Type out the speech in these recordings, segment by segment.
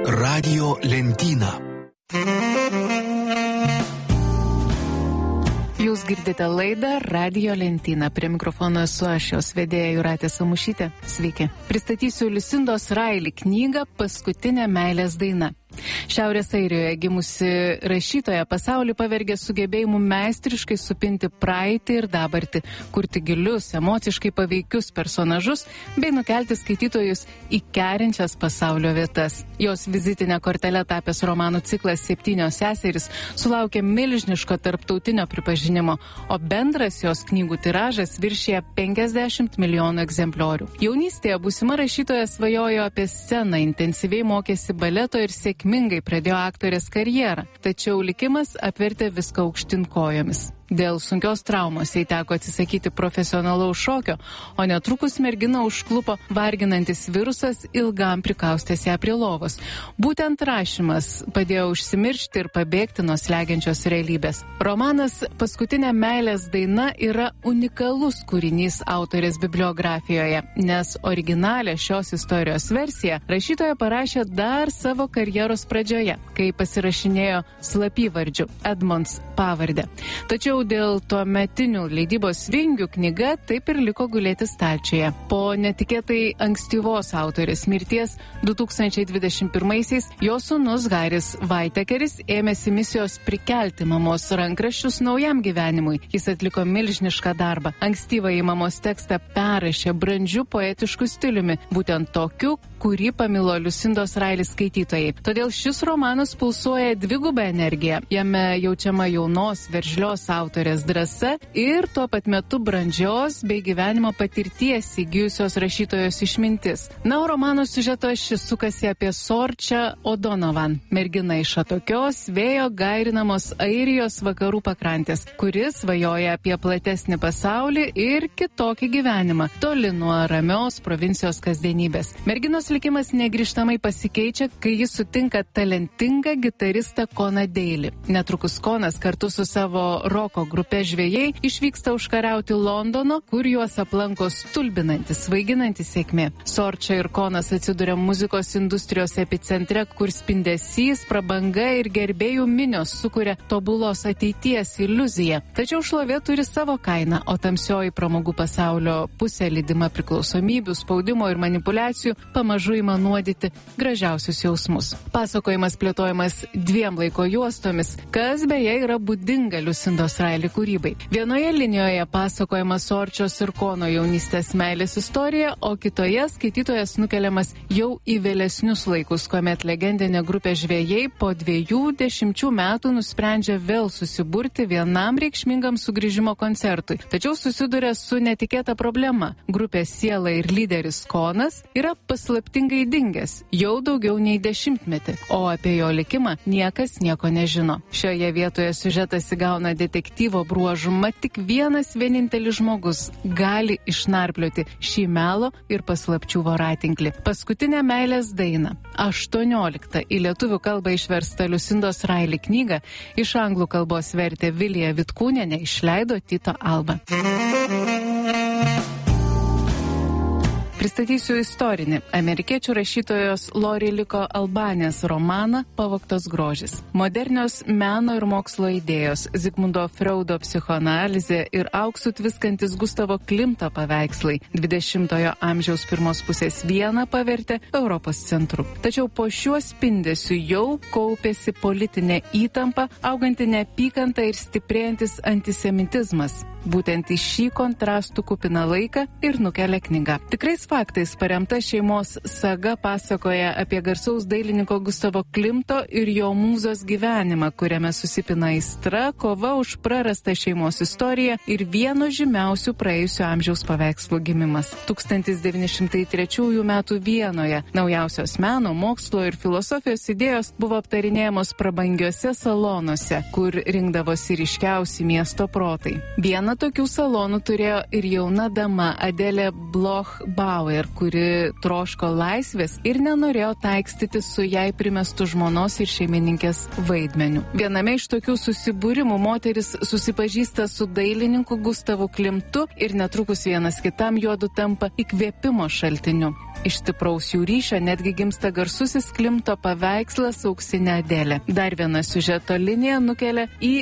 Radio lentyna. Jūs girdite laidą Radio lentyna. Prie mikrofono esu aš, jos vedėja Jūratė Samušytė. Sveiki. Pristatysiu Lucindos Riley knygą Paskutinė meilės daina. Šiaurės Airijoje gimusi rašytoja pasaulį pavergė sugebėjimu meistriškai supinti praeitį ir dabartį, kurti gilius, emociškai paveikius personažus bei nukelti skaitytojus į kerinčias pasaulio vietas. Jos vizitinė kortelė tapęs romanų ciklas 7 seserys sulaukė milžiniško tarptautinio pripažinimo, o bendras jos knygų tiražas viršija 50 milijonų egzempliorių. Jaunystėje būsima rašytoja svajojo apie sceną, intensyviai mokėsi baleto ir sėkmingai pradėjo aktorės karjerą, tačiau likimas apvertė viską aukštyn kojomis. Dėl sunkios traumos jai teko atsisakyti profesionalaus šokio, o netrukus merginą užklupo varginantis virusas, ilgam prikaustęs ją prie lovos. Būtent rašymas padėjo užsimiršti ir pabėgti nuo slegiančios realybės. Romanas Paskutinė meilės daina yra unikalus kūrinys autorės bibliografijoje, nes originalią šios istorijos versiją rašytoja parašė dar savo karjeros pradžioje, kai pasirašinėjo slapyvardžiu Edmonds pavardę. Tačiau dėl tuometinių leidybos vingių knyga taip ir liko gulėti stalčiuje. Po netikėtai ankstyvos autorės mirties 2021-aisiais jos sūnus Haris Vaitekeris ėmėsi misijos prikelti mamos rankraščius naujam gyvenimui. Jis atliko milžinišką darbą. Ankstyvąjį mamos tekstą perrašė brandžiu poetišku stiliumi, būtent tokiu, kurį pamilo Lucindos Riley skaitytojai. Todėl šis romanas pulsuoja dvigubą energiją. Jame jaučiama jaunos, veržlios autorės drąsa ir tuo pat metu brandžios bei gyvenimo patirties įgijusios rašytojos išmintis. Na, o romano siužeto šis sukasi apie Sorčią O'Donovan, merginą iš atokios, vėjo gairinamos Airijos vakarų pakrantės, kuris svajoja apie platesnį pasaulį ir kitokį gyvenimą, toli nuo ramios provincijos kasdienybės. Merginos likimas negrįžtamai pasikeičia, kai jis sutinka talentingą gitaristą Coną Daly. Netrukus Conas kartu su savo roko grupe žvejai išvyksta užkariauti Londono, kur juos aplanko stulbinanti, svaiginanti sėkmė. Sorčia ir Conas atsiduria muzikos industrijos epicentre, kur spindesys, prabanga ir gerbėjų minios sukuria tobulos ateities iliuziją. Tačiau šlovė turi savo kainą, o tamsioji pramogų pasaulio pusė lydima priklausomybių, spaudimo ir manipulacijų pamažu ima nuodyti gražiausius jausmus. Pasakojimas plėtojamas 2 laiko juostomis, kas beje yra būdinga Lucindos Riley kūrybai. Vienoje linijoje pasakojama Sorčios ir Cono jaunystės meilės istorija, o kitoje skaitytojas nukeliamas jau į vėlesnius laikus, kuomet legendinė grupė žvejai po 20 metų nusprendžia vėl susiburti vienam reikšmingam sugrįžimo koncertui. Tačiau susiduria su netikėta problema. Grupės siela ir lyderis Conas yra paslaptingai dingęs jau daugiau nei 10 metį, o apie jo likimą niekas nieko nežino. Šioje vietoje siužetas įgauna detektyvo bruožų, mat tik vienintelis žmogus gali išnarplioti šį melo ir paslapčių voratinklį. Paskutinė meilės daina. 18 į lietuvių kalbą išversta Lucindos Riley knygą iš anglų kalbos vertė Vilija Vitkūnienė, išleido Tyto Alba. Pristatysiu istorinį amerikiečių rašytojos Lori Liko Albanės romaną Pavogtas grožis. Modernios meno ir mokslo idėjos, Zigmundo Freudo psichoanalizė ir auksu tviskantis Gustavo Klimto paveikslai 20-ojo amžiaus pirmos pusės Vieną pavertė Europos centru. Tačiau po šiuo spindesiu jau kaupėsi politinė įtampa, auganti neapykanta ir stiprėjantis antisemitizmas. Būtent į šį kontrastų kupiną laiką ir nukelia knyga. Tikrais faktais paremta šeimos saga pasakoja apie garsaus dailininko Gustavo Klimto ir jo mūzos gyvenimą, kuriame susipina aistra, kova už prarastą šeimos istoriją ir vieno žymiausių praėjusio amžiaus paveikslų gimimas. 1903 metų Vienoje naujausios meno, mokslo ir filosofijos idėjos buvo aptarinėjamos prabangiuose salonuose, kur rinkdavosi ryškiausi miesto protai. Viena Vieną tokių salonų turėjo ir jauna dama Adelė Bloch-Bauer, kuri troško laisvės ir nenorėjo taikstyti su jai primestu žmonos ir šeimininkės vaidmeniu. Viename iš tokių susibūrimų moteris susipažįsta su dailininku Gustavu Klimtu ir netrukus vienas kitam juodu tampa įkvėpimo šaltiniu. Iš stipraus jų ryšio netgi gimsta garsusis Klimto paveikslas Auksinė Adelė. Dar viena siužeto linija nukelia į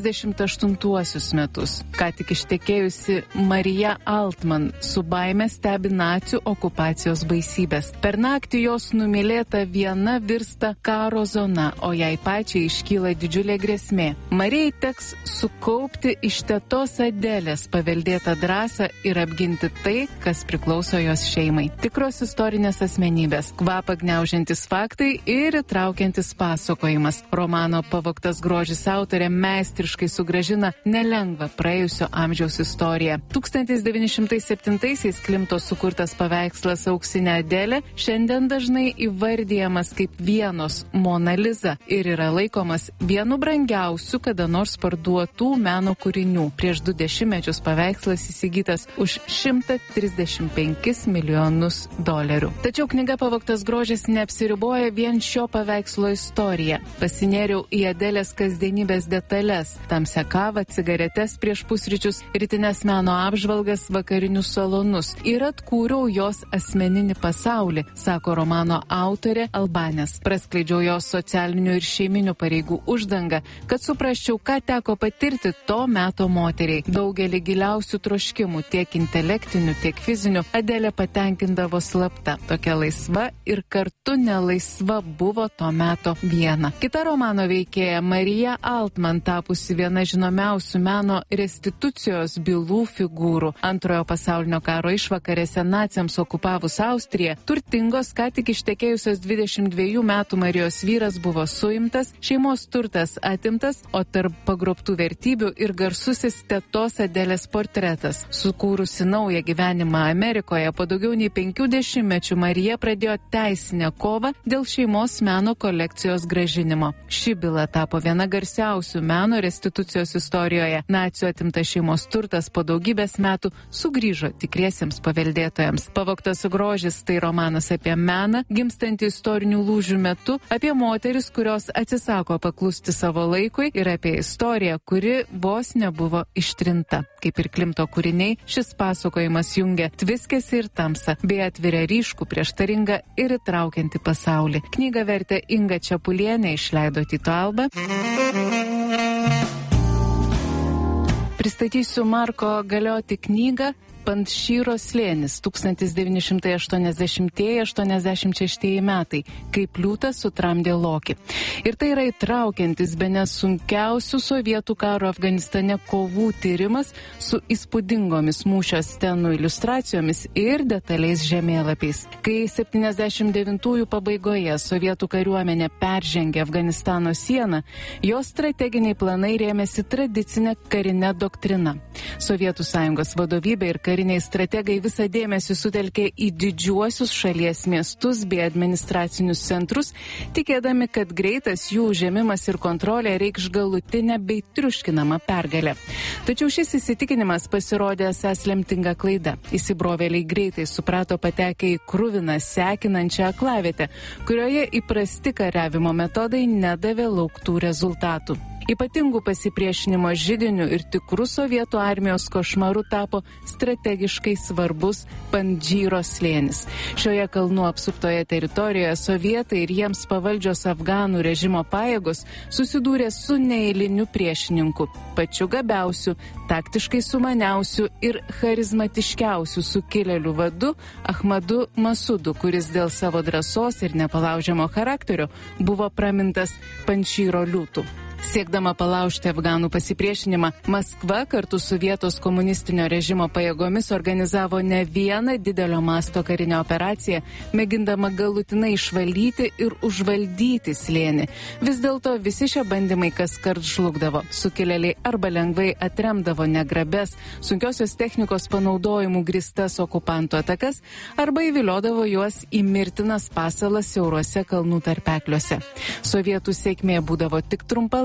38 metus. Ką tik ištekėjusi Marija Altman su baime stebi nacių okupacijos baisybės. Per naktį jos numylėta viena virsta karo zona, o jai pačiai iškyla didžiulė grėsmė. Marijai teks sukaupti iš tetos Adelės paveldėtą drąsą ir apginti tai, kas priklauso jos šeimai. Tikros istorinės asmenybės, kvapą gniaužiantis faktai ir įtraukiantis pasakojimas. Romano Pavogtas grožis autorė meistriškai sugrąžina nelengvą praėjusio amžiaus istoriją. 1907-aisiais Klimto sukurtas paveikslas Auksinė Adelė šiandien dažnai įvardijamas kaip Vienos Mona Lisa ir yra laikomas vienu brangiausių kada nors parduotų meno kūrinių. Prieš 20 metus paveikslas įsigytas už $135 milijonus. Tačiau knyga Pavogtas grožis neapsiriboja vien šio paveikslo istorija. Pasinėriau į Adelės kasdienybės detalės, tamsią kavą, cigaretes prieš pusryčius, rytinės meno apžvalgas, vakarinius salonus ir atkūriau jos asmeninį pasaulį, sako romano autorė Albanės. Praskleidžiau jos socialinių ir šeiminių pareigų uždangą, kad suprasčiau, ką teko patirti to meto moteriai. Daugelį giliausių troškimų, tiek intelektinių, tiek fizinių, Adelė patenkindavo slapta. Tokia laisva ir kartu nelaisva buvo to meto viena. Kita romano veikėja Marija Altman, tapusi viena žinomiausių meno restitucijos bylų figūrų. Antrojo pasaulinio karo išvakarėse naciams okupavus Austriją, turtingos, ką tik ištekėjusios 22 metų Marijos vyras buvo suimtas, šeimos turtas atimtas, o tarp pagrobtų vertybių ir garsusis tetos Adelės portretas. Sukūrusi naują gyvenimą Amerikoje, po daugiau nei 50 mečių Marija pradėjo teisinę kovą dėl šeimos meno kolekcijos grąžinimo. Ši byla tapo viena garsiausių meno restitucijos istorijoje. Nacių atimtas šeimos turtas po daugybės metų sugrįžo tikriesiems paveldėtojams. Pavogtas grožis tai romanas apie meną, gimstantį istorinių lūžių metu, apie moteris, kurios atsisako paklusti savo laikui ir apie istoriją, kuri vos nebuvo ištrinta. Kaip ir Klimto kūriniai, šis pasakojimas jungia tviskesį ir tamsą, bei atveria ryškų, prieštaringą ir įtraukiantį pasaulį. Knygą vertė Inga Čepulienė, išleido Tyto Alba. Pristatysiu Marko Galioti knygą Panšyro slėnis 1980–86 metai, kaip liūtas sutramdė Lokį. Ir tai yra įtraukiantis bene sunkiausių sovietų karo Afganistane kovų tyrimas su įspūdingomis mūšio scenų iliustracijomis ir detaliais žemėlapiais. Kai 79-ųjų pabaigoje sovietų kariuomenė peržengė Afganistano sieną, jos strateginiai planai rėmėsi tradicinę karinę doktriną. Sovietų sąjungos vadovybė ir kariniai strategai visą dėmesį sutelkė į didžiuosius šalies miestus bei administracinius centrus, tikėdami, kad greitas jų užėmimas ir kontrolė reikš galutinę bei triuškinamą pergalę. Tačiau šis įsitikinimas pasirodė esąs lemtinga klaida. Įsibrovėliai greitai suprato patekę į kruviną, sekinančią aklavietę, kurioje įprasti kariavimo metodai nedavė lauktų rezultatų. Ypatingų pasipriešinimo židinių ir tikrų sovietų armijos košmarų tapo strategiškai svarbus Pandžyro slėnis. Šioje kalnų apsuptoje teritorijoje sovietai ir jiems pavaldžios Afganų režimo pajėgos susidūrė su neeiliniu priešininku, pačiu gabiausiu, taktiškai sumaniausiu ir charizmatiškiausiu sukilėlių vadu Ahmadu Masudu, kuris dėl savo drąsos ir nepalaužiamo charakterio buvo pramintas Panšyro liūtu. Siekdama palaužti Afganų pasipriešinimą, Maskva kartu su vietos komunistinio režimo pajėgomis organizavo ne vieną didelio masto karinę operaciją, mėgindama galutinai išvalyti ir užvaldyti slėnį. Vis dėlto visi šie bandymai kaskart žlugdavo. Sukilėliai arba lengvai atremdavo negrabes, sunkiosios technikos panaudojimų grįstas okupantų atakas, arba įviliodavo juos į mirtinas pasalas siauruose kalnų tarpekliuose. Sovietų sėkmė būdavo tik trumpalaikė.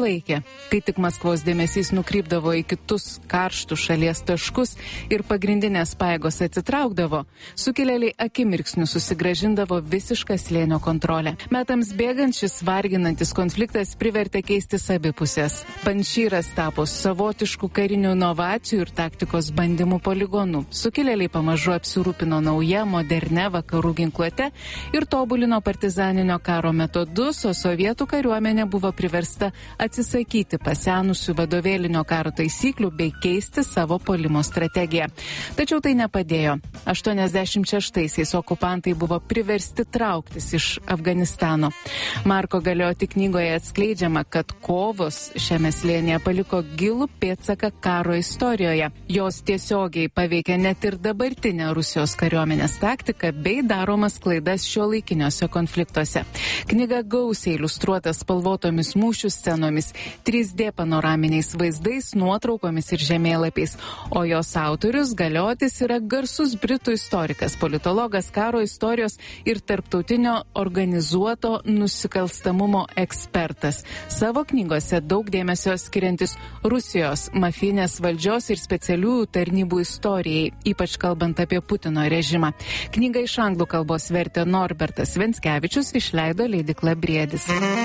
palaikė. Kai tik Maskvos dėmesys nukrypdavo į kitus karštus šalies taškus ir pagrindinės pajėgos atsitraukdavo, sukilėliai akimirksniu susigrąžindavo visišką slėnio kontrolę. Metams bėgant šis varginantis konfliktas privertė keistis abi pusės. Panšyras tapo savotiškų karinių inovacijų ir taktikos bandymų poligonu. Sukilėliai pamažu apsirūpino nauja, modernia vakarų ginkluote ir tobulino partizaninio karo metodus, o sovietų kariuomenė buvo priversta atsisakyti pasenusių vadovėlinio karo taisyklių bei keisti savo puolimo strategiją. Tačiau tai nepadėjo. 86-aisiais okupantai buvo priversti trauktis iš Afganistano. Marko Galeoti knygoje atskleidžiama, kad kovos šiame slėnyje paliko gilų pėdsaką karo istorijoje. Jos tiesiogiai paveikė net ir dabartinę Rusijos kariuomenės taktiką bei daromas klaidas šiuolaikiniuose konfliktuose. Knyga gausiai iliustruota spalvotomis mūšių scenomis, 3D panoraminiais vaizdais, nuotraukomis ir žemėlapiais, o jos autorius Galeotis yra garsus britų istorikas, politologas, karo istorijos ir tarptautinio organizuoto nusikalstamumo ekspertas. Savo knygose daug dėmesio skiriantis Rusijos mafijinės valdžios ir specialiųjų tarnybų istorijai, ypač kalbant apie Putino režimą. Knygą iš anglų kalbos vertė Norbertas Venckevičius, išleido leidykla Briedis.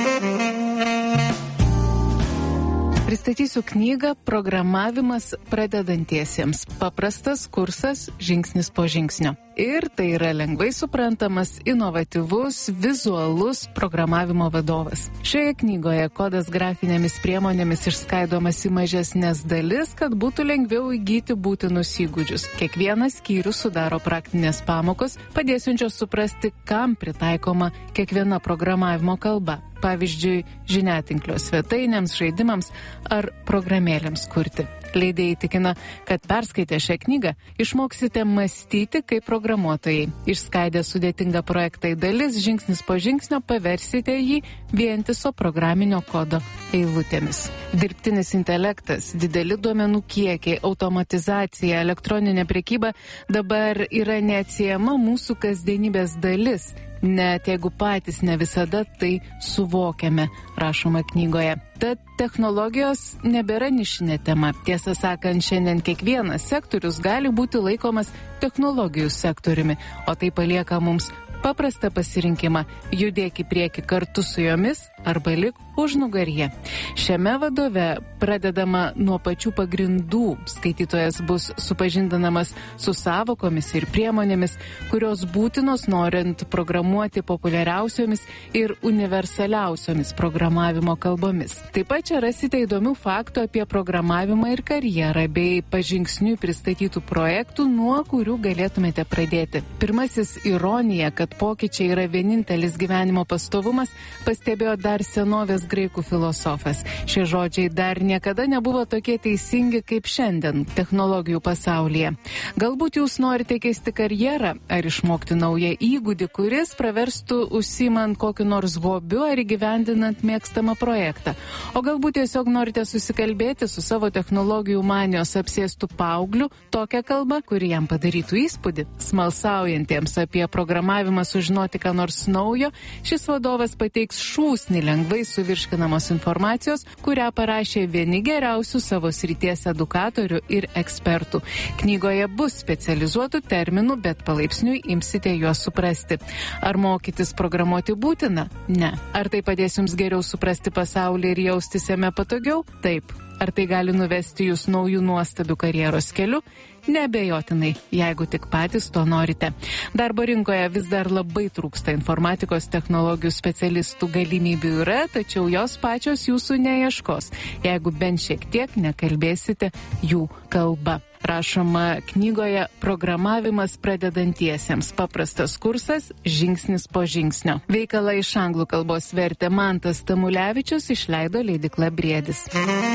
Pristatysiu knygą Programavimas pradedantiesiems. Paprastas kursas žingsnis po žingsnio. Ir tai yra lengvai suprantamas, inovatyvus, vizualus programavimo vadovas. Šioje knygoje kodas grafinėmis priemonėmis išskaidomas į mažesnės dalis, kad būtų lengviau įgyti būtinus įgūdžius. Kiekvienas skyrius sudaro praktinės pamokos, padėsiančios suprasti, kam pritaikoma kiekviena programavimo kalba. Pavyzdžiui, žiniatinklio svetainėms, žaidimams ar programėlėms kurti. Leidėjai tikina, kad perskaitę šią knygą išmoksite mąstyti kaip programuotojai. Išskaidę sudėtingą projektą į dalis, žingsnis po žingsnio paversite jį vientiso programinio kodo eilutėmis. Dirbtinis intelektas, dideli duomenų kiekiai, automatizacija, elektroninė prekyba dabar yra neatsiejama mūsų kasdienybės dalis, net jeigu patys ne visada tai suvokiame, rašoma knygoje. Tad technologijos nebėra nišinė tema. Tiesą sakant, šiandien kiekvienas sektorius gali būti laikomas technologijų sektoriumi, o tai palieka mums paprastą pasirinkimą – judėk į priekį kartu su jomis arba lik užnugaryje. Šiame vadove pradedama nuo pačių pagrindų. Skaitytojas bus supažindinamas su sąvokomis ir priemonėmis, kurios būtinos norint programuoti populiariausiomis ir universaliausiomis programavimo kalbomis. Taip pat čia rasite įdomių faktų apie programavimą ir karjerą bei pažingsniui pristatytų projektų, nuo kurių galėtumėte pradėti. Pirmasis ironija, kad pokyčiai yra vienintelis gyvenimo pastovumas, pastebėjo dar senovės graikų filosofas. Šie žodžiai dar niekada nebuvo tokie teisingi kaip šiandien technologijų pasaulyje. Galbūt jūs norite keisti karjerą ar išmokti naują įgūdį, kuris praverstų užsiimant kokiu nors hobiu ar įgyvendinant mėgstamą projektą. O galbūt tiesiog norite susikalbėti su savo technologijų manijos apsėstų paaugliu tokią kalbą, kuri jam padarytų įspūdį. Smalsaujantiems apie programavimą sužinoti ką nors naujo, šis vadovas pateiks šūsnį lengvai suvirškinamos informacijos, kurią parašė vieni geriausių savo srities edukatorių ir ekspertų. Knygoje bus specializuotų terminų, bet palaipsniui imsite juos suprasti. Ar mokytis programuoti būtina? Ne. Ar tai padės jums geriau suprasti pasaulį ir jaustis jame patogiau? Taip. Ar tai gali nuvesti jūs naujų nuostabių karjeros keliu? Neabejotinai, jeigu tik patys to norite. Darbo rinkoje vis dar labai trūksta informatikos technologijų specialistų, galimybių yra, tačiau jos pačios jūsų neieškos, jeigu bent šiek tiek nekalbėsite jų kalba. Rašoma knygoje Programavimas pradedantiesiems. Paprastas kursas žingsnis po žingsnio. Veikalą iš anglų kalbos vertė Mantas Tamulevičius, išleido leidykla Briedis.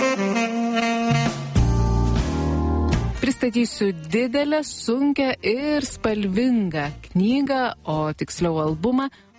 Pristatysiu didelę, sunkią ir spalvingą knygą, o tiksliau albumą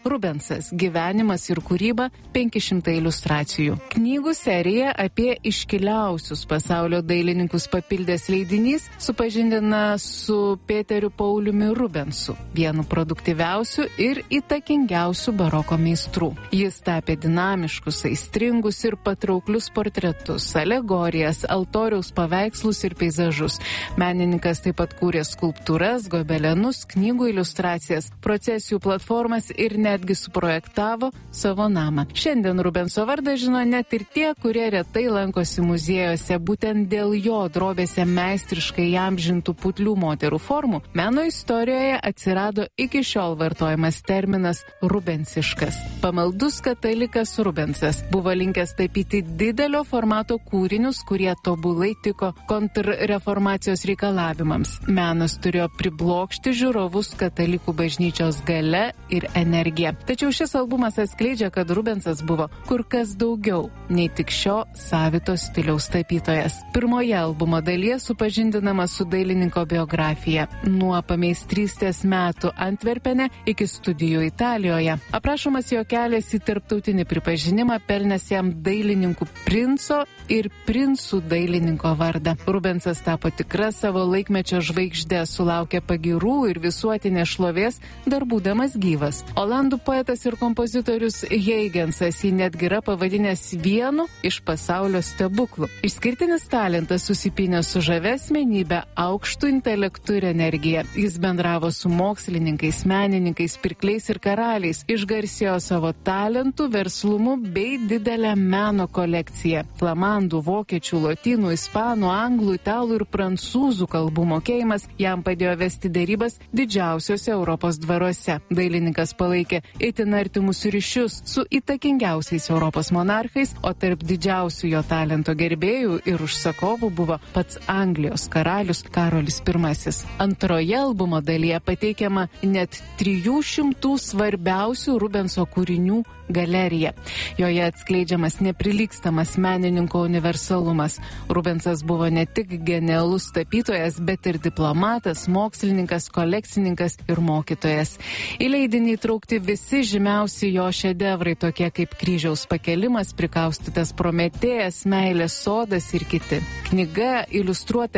Rubensas – gyvenimas ir kūryba, 500 iliustracijų. Knygų serija apie iškiliausius pasaulio dailininkus papildęs leidinys supažindina su Peteriu Pauliumi Rubensu, vienu produktyviausių ir įtakingiausių baroko meistrų. Jis tapė dinamiškus, aistringus ir patrauklius portretus, alegorijas, altoriaus paveikslus ir peizažus. Menininkas taip pat kūrė skulptūras, gobelenus, knygų iliustracijas, procesijų platformas ir netgi suprojektavo savo namą. Šiandien Rubenso vardą žino net ir tie, kurie retai lankosi muziejuose. Būtent dėl jo drobėse meistriškai įamžintų putlių moterų formų meno istorijoje atsirado iki šiol vartojamas terminas rubensiškas. Pamaldus katalikas Rubensas buvo linkęs tapyti didelio formato kūrinius, kurie tobulai tiko kontrreformacijos reikalavimams. Menas turėjo priblokšti žiūrovus katalikų bažnyčios galia ir energija. Tačiau šis albumas atskleidžia, kad Rubensas buvo kur kas daugiau nei tik šio savito stiliaus tapytojas. Pirmoje albumo dalyje supažindinama su dailininko biografija. Nuo pameistrystės metų Antverpene iki studijų Italijoje. Aprašomas jo kelias į tarptautinį pripažinimą, pelnęs jam dailininkų princo ir princų dailininko vardą. Rubensas tapo tikra savo laikmečio žvaigždė, sulaukė pagyrų ir visuotinės šlovės dar būdamas gyvas. Olandų poetas ir kompozitorius Heigensas jį netgi yra pavadinęs vienu iš pasaulio stebuklų. Išskirtinis talentas susipynė su žavia asmenybe, aukštu intelektu ir energija. Jis bendravo su mokslininkais, menininkais, pirkliais ir karaliais. Išgarsėjo savo talentų, verslumu bei didelę meno kolekciją. Flamandų, vokiečių, lotynų, ispanų, anglų, italų ir prancūzų kalbų mokėjimas jam padėjo vesti derybas didžiausiuose Europos dvaruose. Dailininkas palaikė itin artimus ryšius su įtakingiausiais Europos monarchais, o tarp didžiausių jo talento gerbėjų ir užsakovų buvo pats Anglijos karalius Karolis I. Antroje albumo dalyje pateikiama net 300 svarbiausių Rubenso kūrinių galerija. Joje atskleidžiamas neprilygstamas menininko universalumas. Rubensas buvo ne tik genialus tapytojas, bet ir diplomatas, mokslininkas, kolekcininkas ir mokytojas. Į leidinį įtraukti visi žymiausi jo šedevrai, tokie kaip Kryžiaus pakelimas, Prikaustytas Prometėjas, Meilės sodas ir kiti. Knyga iliustruota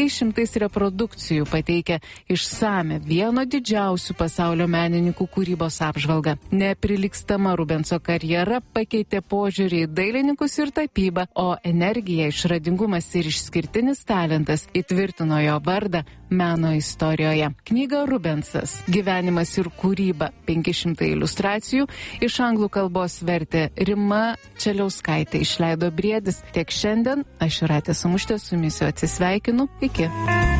500 reprodukcijų pateikia išsame vieno didžiausių pasaulio menininkų kūrybos apžvalgą. Neprilygstama Rubenso karjera pakeitė požiūrį į dailininkus ir tapybą, o energija, išradingumas ir išskirtinis talentas įtvirtino jo vardą meno istorijoje. Knyga Rubensas – gyvenimas ir kūryba, 500 iliustracijų, iš anglų kalbos vertė Rima Čeliauskaitė, išleido Briedis. Tiek šiandien, aš Jūratė Samušytė su jumis atsisveikinu. Iki.